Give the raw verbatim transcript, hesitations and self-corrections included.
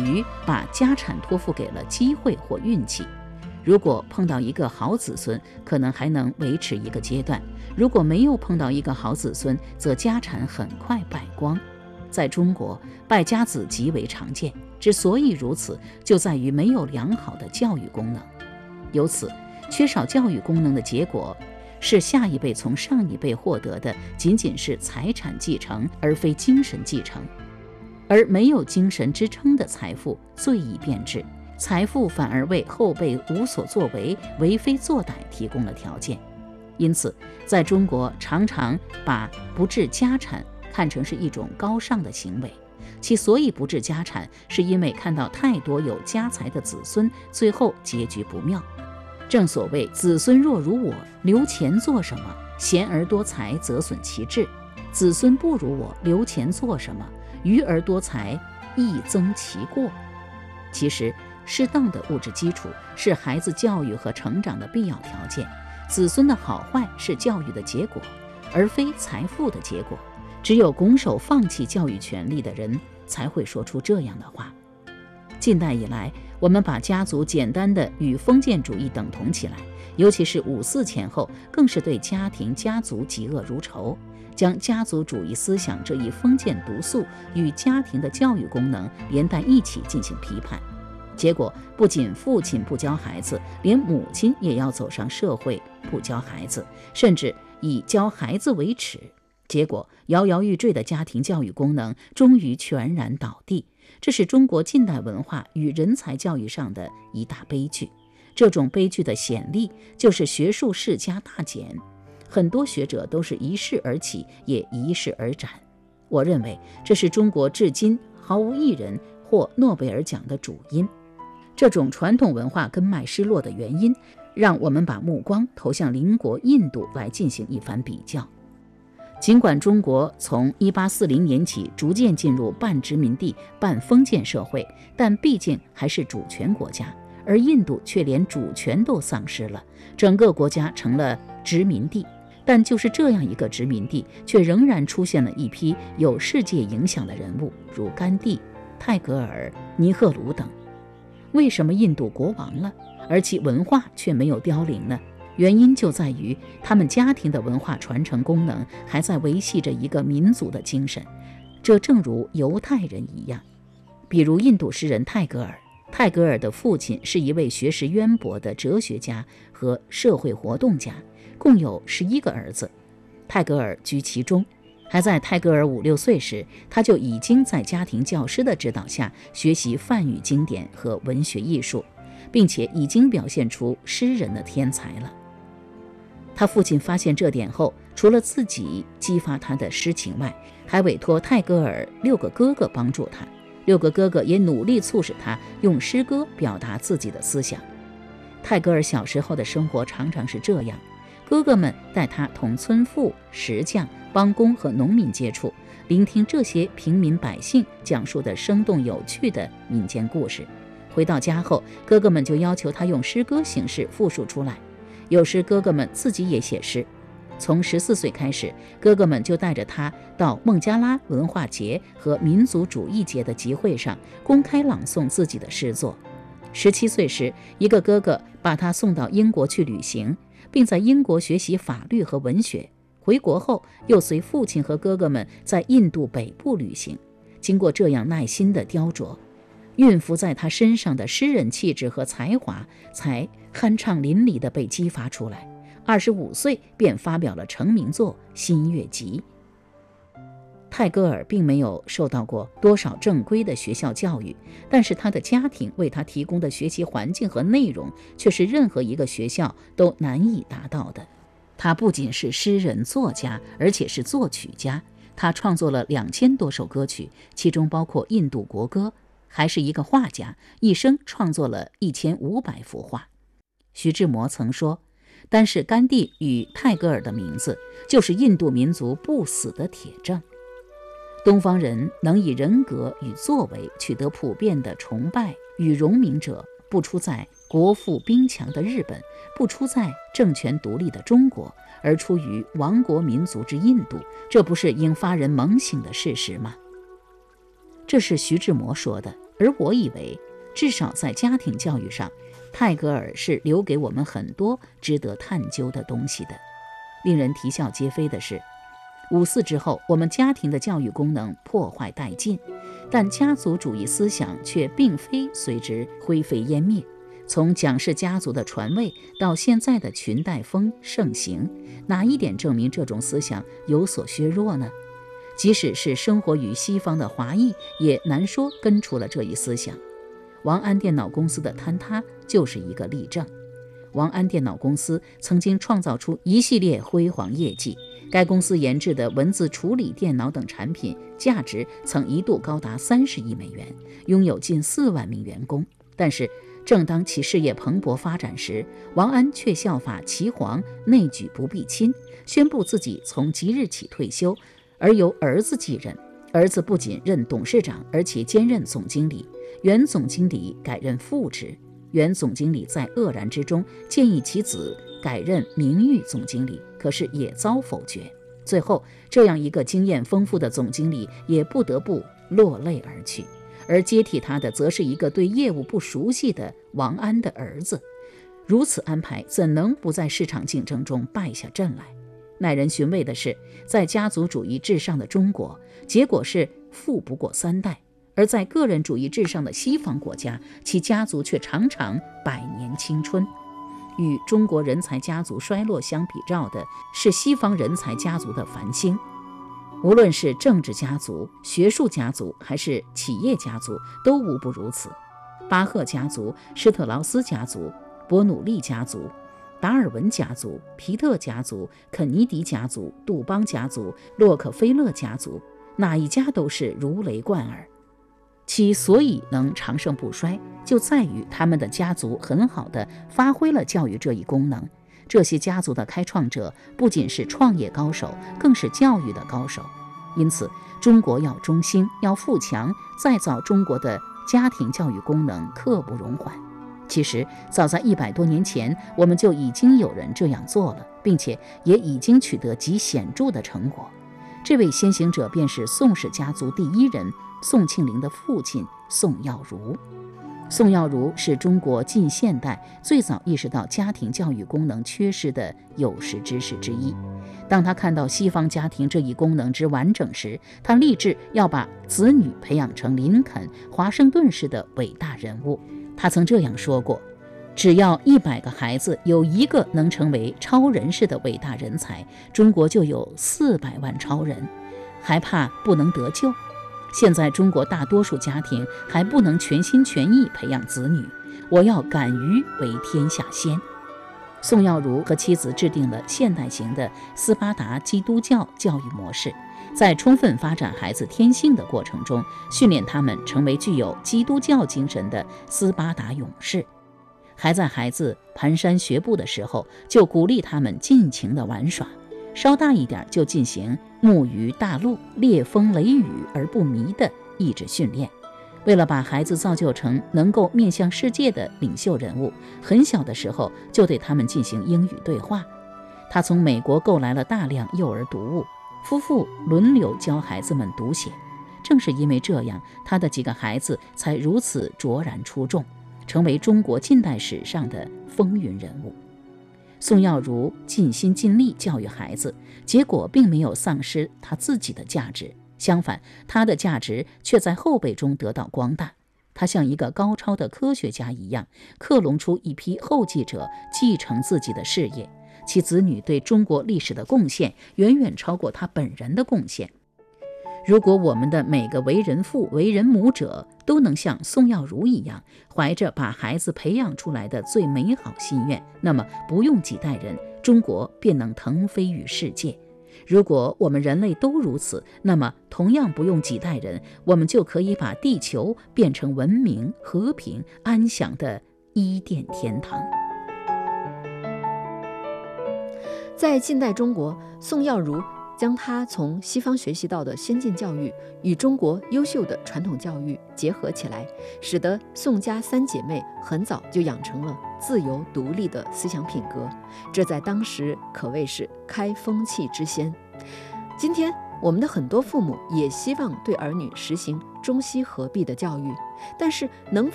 于把家产托付给了机会或运气。如果碰到一个好子孙，可能还能维持一个阶段；如果没有碰到一个好子孙，则家产很快败光。在中国，败家子极为常见，之所以如此，就在于没有良好的教育功能。由此，缺少教育功能的结果是下一辈从上一辈获得的仅仅是财产继承，而非精神继承。而没有精神支撑的财富最易变质，财富反而为后辈无所作为、为非作歹提供了条件。因此，在中国常常把不置家产看成是一种高尚的行为，其所以不置家产，是因为看到太多有家财的子孙最后结局不妙。正所谓子孙若如我，留钱做什么？贤而多财，则损其志。子孙不如我，留钱做什么？愚而多财，亦增其过。其实，适当的物质基础是孩子教育和成长的必要条件，子孙的好坏是教育的结果，而非财富的结果。只有拱手放弃教育权利的人，才会说出这样的话。近代以来，我们把家族简单的与封建主义等同起来，尤其是五四前后，更是对家庭家族嫉恶如仇，将家族主义思想这一封建毒素与家庭的教育功能连带一起进行批判。结果不仅父亲不教孩子，连母亲也要走上社会不教孩子，甚至以教孩子为耻。结果摇摇欲坠的家庭教育功能终于全然倒地，这是中国近代文化与人才教育上的一大悲剧。这种悲剧的显例就是学术世家大减，很多学者都是一世而起，也一世而斩。我认为这是中国至今毫无一人获诺贝尔奖的主因。这种传统文化根脉失落的原因，让我们把目光投向邻国印度来进行一番比较。尽管中国从一八四零年起逐渐进入半殖民地半封建社会，但毕竟还是主权国家，而印度却连主权都丧失了，整个国家成了殖民地。但就是这样一个殖民地，却仍然出现了一批有世界影响的人物，如甘地、泰戈尔、尼赫鲁等。为什么印度国亡了，而其文化却没有凋零呢？原因就在于他们家庭的文化传承功能还在维系着一个民族的精神，这正如犹太人一样。比如印度诗人泰戈尔，泰戈尔的父亲是一位学识渊博的哲学家和社会活动家，共有十一个儿子，泰戈尔居其中。还在泰戈尔五六岁时，他就已经在家庭教师的指导下学习梵语经典和文学艺术，并且已经表现出诗人的天才了。他父亲发现这点后，除了自己激发他的诗情外，还委托泰戈尔六个哥哥帮助他，六个哥哥也努力促使他用诗歌表达自己的思想。泰戈尔小时候的生活常常是这样，哥哥们带他同村妇、石匠、帮工和农民接触，聆听这些平民百姓讲述的生动有趣的民间故事。回到家后，哥哥们就要求他用诗歌形式复述出来。有时哥哥们自己也写诗。从十四岁开始，哥哥们就带着他到孟加拉文化节和民族主义节的集会上公开朗诵自己的诗作。十七岁时，一个哥哥把他送到英国去旅行，并在英国学习法律和文学。回国后，又随父亲和哥哥们在印度北部旅行。经过这样耐心的雕琢，蕴伏在他身上的诗人气质和才华才酣畅淋漓地被激发出来。二十五岁便发表了成名作《新月集》。泰戈尔并没有受到过多少正规的学校教育，但是他的家庭为他提供的学习环境和内容却是任何一个学校都难以达到的。他不仅是诗人作家，而且是作曲家。他创作了两千多首歌曲，其中包括印度国歌。还是一个画家，一生创作了一千五百幅画。徐志摩曾说，单是甘地与泰戈尔的名字，就是印度民族不死的铁证。东方人能以人格与作为取得普遍的崇拜与荣名者，不出在国富兵强的日本，不出在政权独立的中国，而出于亡国民族之印度，这不是应发人猛醒的事实吗？这是徐志摩说的， 而我以为，至少在家庭教育上，泰戈尔是留给我们很多值得探究的东西的。令人啼笑皆非的是，五四之后，我们家庭的教育功能破坏殆尽，但家族主义思想却并非随之灰飞烟灭。从蒋氏家族的传位到现在的裙带风盛行，哪一点证明这种思想有所削弱呢？即使是生活于西方的华裔，也难说根除了这一思想。王安电脑公司的坍塌就是一个例证。王安电脑公司曾经创造出一系列辉煌业绩，该公司研制的文字处理电脑等产品价值曾一度高达三十亿美元，拥有近四万名员工。但是正当其事业蓬勃发展时，王安却效法齐皇，内举不避亲，宣布自己从即日起退休，而由儿子继任。儿子不仅任董事长，而且兼任总经理，原总经理改任副职。原总经理在愕然之中建议其子改任名誉总经理，可是也遭否决。最后，这样一个经验丰富的总经理也不得不落泪而去，而接替他的则是一个对业务不熟悉的王安的儿子。如此安排，怎能不在市场竞争中败下阵来？耐人寻味的是，在家族主义至上的中国，结果是富不过三代；而在个人主义至上的西方国家，其家族却常常百年青春。与中国人才家族衰落相比照的是西方人才家族的繁兴。无论是政治家族、学术家族还是企业家族，都无不如此。巴赫家族、施特劳斯家族、伯努利家族、达尔文家族、皮特家族、肯尼迪家族、杜邦家族、洛克菲勒家族，哪一家都是如雷贯耳。其所以能长盛不衰，就在于他们的家族很好地发挥了教育这一功能。这些家族的开创者不仅是创业高手，更是教育的高手。因此，中国要中兴，要富强，再造中国的家庭教育功能刻不容缓。其实，早在一百多年前，我们就已经有人这样做了，并且也已经取得极显著的成果。这位先行者便是宋氏家族第一人宋庆龄的父亲宋耀儒。宋耀儒是中国近现代最早意识到家庭教育功能缺失的有识之士之一。当他看到西方家庭这一功能之完整时，他立志要把子女培养成林肯、华盛顿式的伟大人物。他曾这样说过，只要一百个孩子有一个能成为超人式的伟大人才，中国就有四百万超人，还怕不能得救？现在中国大多数家庭还不能全心全意培养子女，我要敢于为天下先。宋耀儒和妻子制定了现代型的斯巴达基督教教育模式，在充分发展孩子天性的过程中，训练他们成为具有基督教精神的斯巴达勇士。还在孩子蹒跚学步的时候，就鼓励他们尽情的玩耍，稍大一点就进行木鱼大陆、烈风雷雨而不迷的意志训练。为了把孩子造就成能够面向世界的领袖人物，很小的时候就对他们进行英语对话。他从美国购来了大量幼儿读物，夫妇轮流教孩子们读写。正是因为这样，他的几个孩子才如此卓然出众，成为中国近代史上的风云人物。宋耀儒尽心尽力教育孩子，结果并没有丧失他自己的价值，相反，他的价值却在后辈中得到光大。他像一个高超的科学家一样，克隆出一批后继者，继承自己的事业。其子女对中国历史的贡献远远超过他本人的贡献。如果我们的每个为人父、为人母者都能像宋耀儒一样，怀着把孩子培养出来的最美好心愿，那么不用几代人，中国便能腾飞于世界。如果我们人类都如此，那么同样不用几代人，我们就可以把地球变成文明、和平、安详的伊甸天堂。 在近代中国，宋耀儒将他从西方学习到的先进教育与中国优秀的传统教育结合起来，使得宋家三姐妹很早就养成了自由独立的思想品格，这在当时可谓是开风气之先。今天我们的很多父母也希望对儿女实行中西合璧的教育，但是能